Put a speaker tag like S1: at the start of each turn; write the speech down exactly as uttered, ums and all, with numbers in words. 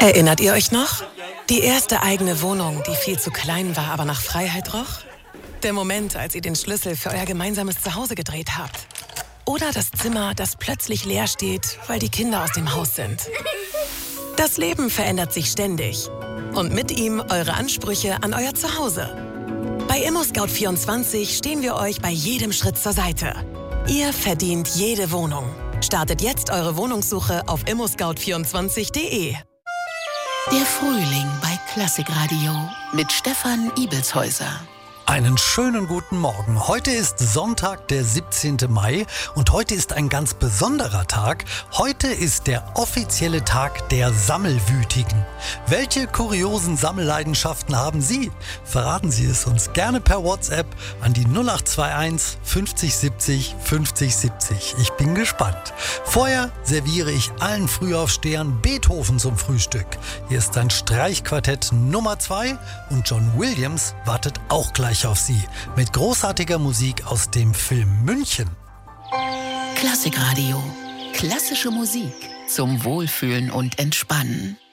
S1: Erinnert ihr euch noch? Die erste eigene Wohnung, die viel zu klein war, aber nach Freiheit roch? Der Moment, als ihr den Schlüssel für euer gemeinsames Zuhause gedreht habt. Oder das Zimmer, das plötzlich leer steht, weil die Kinder aus dem Haus sind. Das Leben verändert sich ständig. Und mit ihm eure Ansprüche an euer Zuhause. Bei ImmoScout vierundzwanzig stehen wir euch bei jedem Schritt zur Seite. Ihr verdient jede Wohnung. Startet jetzt eure Wohnungssuche auf immo scout vierundzwanzig punkt de.
S2: Der Frühling bei Klassikradio mit Stefan Ibelshäuser.
S3: Einen schönen guten Morgen. Heute ist Sonntag, der siebzehnten Mai und heute ist ein ganz besonderer Tag. Heute ist der offizielle Tag der Sammelwütigen. Welche kuriosen Sammelleidenschaften haben Sie? Verraten Sie es uns gerne per WhatsApp an die null acht zwei eins fünfzig siebzig fünfzig siebzig. Ich bin gespannt. Vorher serviere ich allen Frühaufstehern Beethoven zum Frühstück. Hier ist ein Streichquartett Nummer zwei und John Williams wartet auch gleich auf Sie mit großartiger Musik aus dem Film München.
S2: Klassikradio. Klassische Musik zum Wohlfühlen und Entspannen.